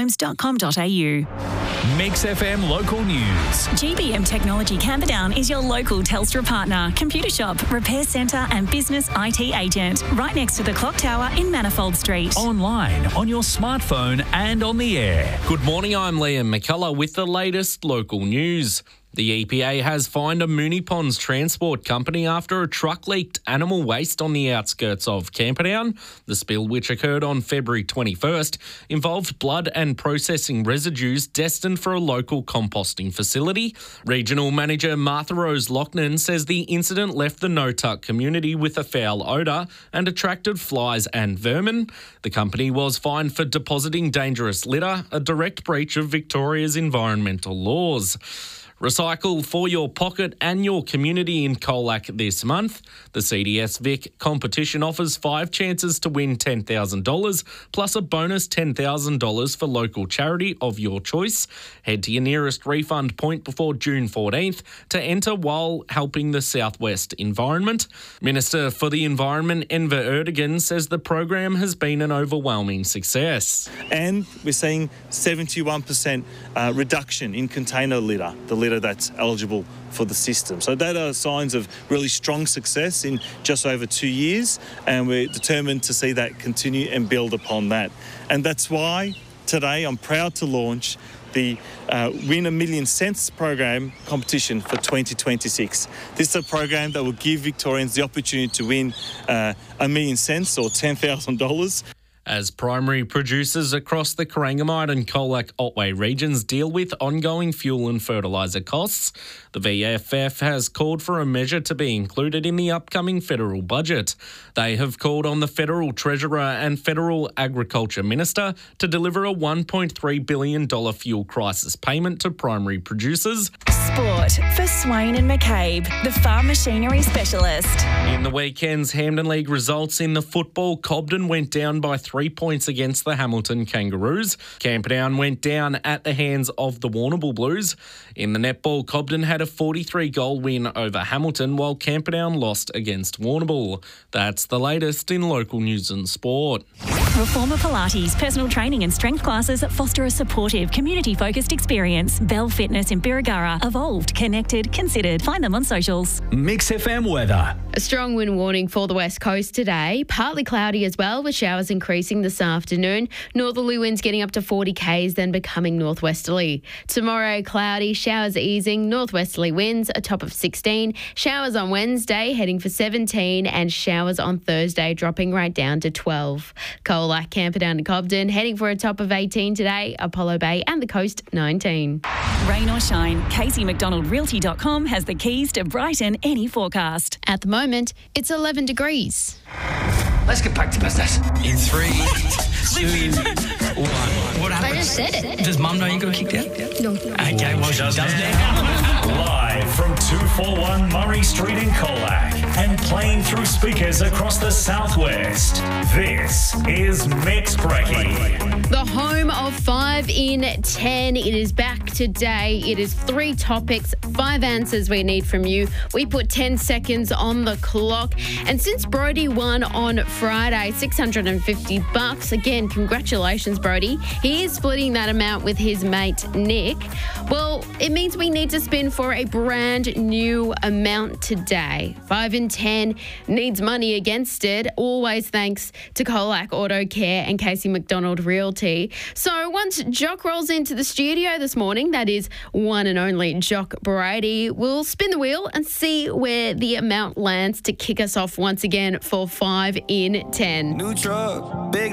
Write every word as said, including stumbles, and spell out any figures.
homes dot com dot a u. Mix F M local news. G B M Technology Camperdown is your local Telstra partner, computer shop, repair centre and business I T agent, right next to the Clock Tower in Manifold Street. Online, on your smartphone and on the air. Good morning, I'm Liam McCullough with the latest local news. The E P A has fined a Moonee Ponds transport company after a truck leaked animal waste on the outskirts of Camperdown. The spill, which occurred on February twenty-first, involved blood and processing residues destined for a local composting facility. Regional Manager Martha Rose Lochnan says the incident left the No-Tuck community with a foul odour and attracted flies and vermin. The company was fined for depositing dangerous litter, a direct breach of Victoria's environmental laws. Recycle for your pocket and your community in Colac this month. The C D S Vic competition offers five chances to win ten thousand dollars plus a bonus ten thousand dollars for local charity of your choice. Head to your nearest refund point before June fourteenth to enter while helping the southwest environment. Minister for the Environment Enver Erdogan says the program has been an overwhelming success. And we're seeing seventy-one percent uh, reduction in container litter, the litter that's eligible for the system. So that are signs of really strong success in just over two years, and we're determined to see that continue and build upon that. And that's why today I'm proud to launch the uh, Win a Million Cents program competition for twenty twenty-six. This is a program that will give Victorians the opportunity to win uh, a million cents or ten thousand dollars. As primary producers across the Corangamite and Colac-Otway regions deal with ongoing fuel and fertiliser costs, the V F F has called for a measure to be included in the upcoming federal budget. They have called on the Federal Treasurer and Federal Agriculture Minister to deliver a one point three billion dollars fuel crisis payment to primary producers. Sport for Swain and McCabe, the farm machinery specialist. In the weekend's Hampden League results in the football, Cobden went down by three points against the Hamilton Kangaroos. Camperdown went down at the hands of the Warrnambool Blues. In the netball, Cobden had a forty-three goal win over Hamilton, while Camperdown lost against Warrnambool. That's the latest in local news and sport. Reformer Pilates, personal training and strength classes foster a supportive, community-focused experience. Bell Fitness in Birregurra. Evolved, connected, considered. Find them on socials. Mix F M weather. A strong wind warning for the west coast today. Partly cloudy as well, with showers increasing this afternoon. Northerly winds getting up to forty kays, then becoming northwesterly. Tomorrow, cloudy, showers easing, northwesterly winds, a top of sixteen. Showers on Wednesday, heading for seventeen, and showers on Thursday, dropping right down to twelve. Colac, Camperdown and Cobden, heading for a top of eighteen today. Apollo Bay and the coast, nineteen. Rain or shine, Casey McDonald Realty dot com has the keys to brighten any forecast. At the moment, it's eleven degrees. Let's get back to business. In three, two, one. What happened? I just said it. Does Mum know you got kicked out? No. Okay, well, she does now. Live from two forty-one Murray Street in Colac and playing through speakers across the southwest. This is Mix Brekkie. The home of five in ten. It is back today. It is three topics, five answers we need from you. We put ten seconds on the clock. And since Brody won on Friday, six hundred fifty bucks. Again, congratulations, Brody. He is splitting that amount with his mate, Nick. Well, it means we need to spin for a brand new amount today. five in ten needs money against it. Always thanks to Colac Auto Care and Casey McDonald Realty. So once Jock rolls into the studio this morning, that is one and only Jock Brady, we'll spin the wheel and see where the amount lands to kick us off once again for five in ten. New truck, big